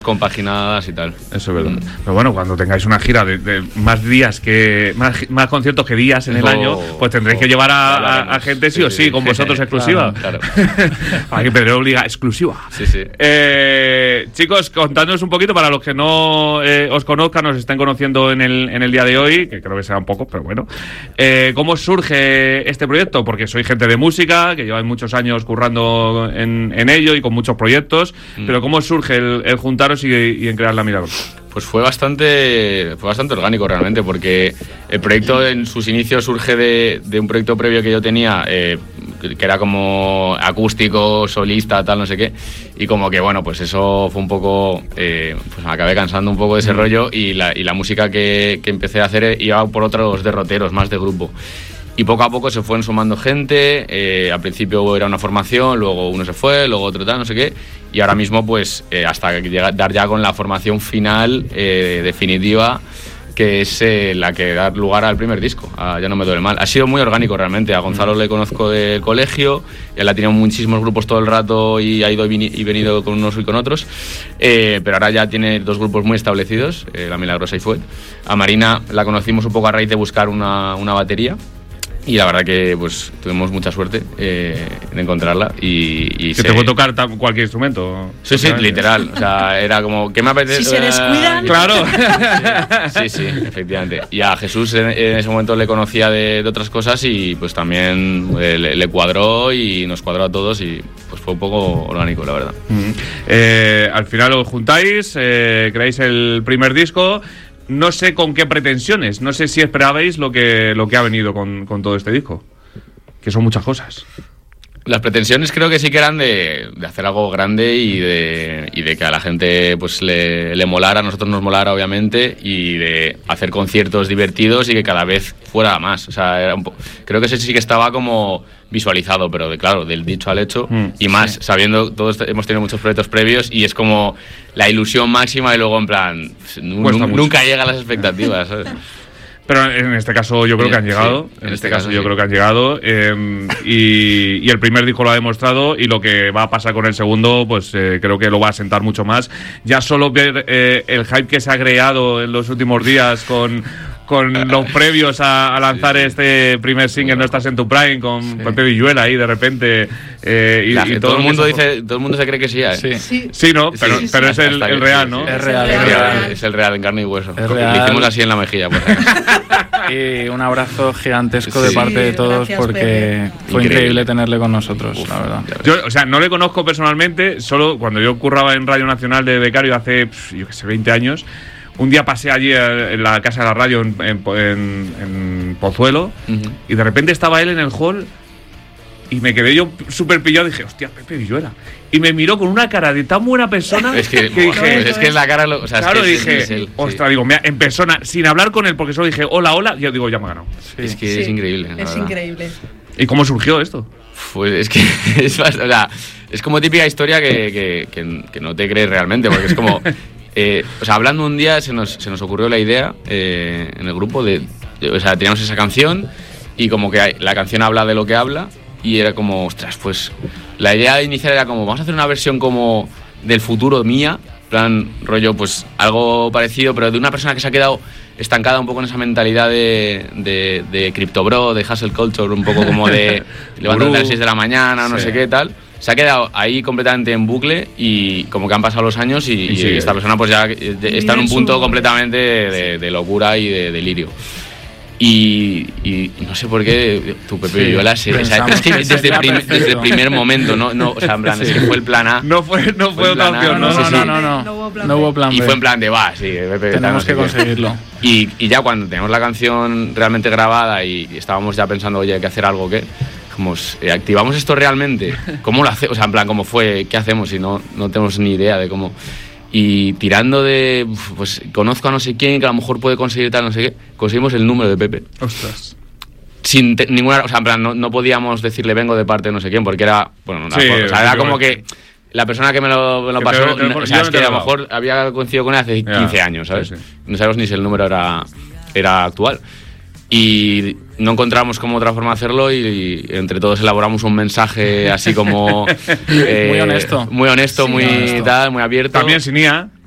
compaginadas y tal. Eso es verdad. Pero bueno, cuando tengáis una gira de más días que más conciertos que días en el año, pues tendréis que llevar a gente sí o sí, con vosotros exclusiva. Claro. Aquí Pedro obliga exclusiva. Sí. Chicos, contadnos un poquito para los que no os conozcan, os estén conociendo en el día de hoy, que creo que serán pocos, pero bueno. ¿Cómo surge este proyecto? Porque sois gente de música, que lleváis muchos años currando en ello y con muchos proyectos, pero ¿cómo surge el juntaros y en crear La Milagrosa? Pues fue bastante orgánico realmente, porque el proyecto en sus inicios surge de un proyecto previo que yo tenía, que era como acústico, solista, tal, no sé qué, y como que bueno, pues eso fue un poco, pues me acabé cansando un poco de ese rollo, y la música que empecé a hacer iba por otros derroteros, más de grupo. Y poco a poco se fueron sumando gente, al principio era una formación, luego uno se fue, luego otro tal, no sé qué, y ahora mismo pues hasta dar ya con la formación final definitiva, que es la que da lugar al primer disco, Ya no me duele mal. Ha sido muy orgánico realmente, a Gonzalo le conozco del colegio, él ha tenido muchísimos grupos todo el rato y ha ido y venido con unos y con otros, pero ahora ya tiene 2 grupos muy establecidos, La Milagrosa y Fuet. A Marina la conocimos un poco a raíz de buscar una batería, y la verdad que pues tuvimos mucha suerte en encontrarla y que te puede tocar cualquier instrumento. Sí, literal, o sea, era como ¿qué me apetece? Si se descuidan. Claro. Sí, efectivamente. Y a Jesús en ese momento le conocía de otras cosas y pues también le cuadró y nos cuadró a todos, y pues fue un poco orgánico, la verdad. Al final os juntáis, creáis el primer disco. No sé con qué pretensiones, no sé si esperabais lo que ha venido con todo este disco, que son muchas cosas. Las pretensiones creo que sí que eran de hacer algo grande y de que a la gente pues le molara, a nosotros nos molara obviamente, y de hacer conciertos divertidos y que cada vez fuera más. O sea, era creo que ese sí que estaba como visualizado, pero claro, del dicho al hecho y más, sabiendo, todos hemos tenido muchos proyectos previos y es como la ilusión máxima y luego en plan nunca llega a las expectativas, ¿sabes? Pero en este caso yo creo que han llegado. Sí, en este caso yo creo que han llegado. Y el primer disco lo ha demostrado. Y lo que va a pasar con el segundo, pues creo que lo va a sentar mucho más. Ya solo ver el hype que se ha creado en los últimos días con los previos a lanzar este primer single, No estás en tu prime, con Pepe Villuela ahí de repente. Y todo el mundo se cree que sí, ¿eh? Sí, ¿no? Pero es el real, ¿no? Es real. Es el real en carne y hueso. Le hicimos así en la mejilla, por Y un abrazo gigantesco de parte de todos, porque fue increíble tenerle con nosotros, la verdad. Yo, o sea, no le conozco personalmente, solo cuando yo curraba en Radio Nacional de becario hace, yo qué sé, 20 años. Un día pasé allí en la casa de la radio en Pozuelo, y de repente estaba él en el hall y me quedé yo súper pillado. Dije, hostia, Pepe Villuela. Y me miró con una cara de tan buena persona es que dije, es que es la cara, o sea, claro, es que dije, ostras, digo, en persona, sin hablar con él, porque solo dije hola, yo digo, ya me ha ganado. Es que es increíble. Es increíble. ¿Y cómo surgió esto? Pues es que es como típica historia que no te crees realmente, porque es como o sea, hablando un día se nos ocurrió la idea en el grupo o sea, teníamos esa canción y como que la canción habla de lo que habla, y era como, ostras, pues la idea inicial era como, vamos a hacer una versión como del futuro mía, plan rollo, pues algo parecido, pero de una persona que se ha quedado estancada un poco en esa mentalidad de Crypto Bro, de hustle culture, un poco como de levantarte a las 6 de la mañana, no sé qué tal. Se ha quedado ahí completamente en bucle, y como que han pasado los años y esta persona pues ya está en un punto completamente de locura y de delirio. Y no sé por qué tu Pepe Villuela es que desde el primer momento, no, o sea, en plan, es que fue el plan A. No fue otra opción, no hubo plan B. Y fue en plan de, Pepe, tenemos que conseguirlo. Y ya cuando tenemos la canción realmente grabada y estábamos ya pensando, oye, hay que hacer algo, ¿qué? Como, ¿activamos esto realmente? ¿Cómo lo hacemos? O sea, en plan, ¿cómo fue? ¿Qué hacemos? Si no tenemos ni idea de cómo. Y tirando de, pues conozco a no sé quién que a lo mejor puede conseguir tal, no sé qué, conseguimos el número de Pepe. Ostras. Sin ninguna, o sea, en plan, no podíamos decirle vengo de parte de no sé quién, porque era, bueno, era como que la persona que me lo pasó, o sea, es que a lo mejor había coincidido con él hace 15 años, ¿sabes? Sí. No sabemos ni si el número era actual. Y no encontramos como otra forma de hacerlo, y entre todos elaboramos un mensaje así como muy honesto, muy tal, muy abierto. También sin IA.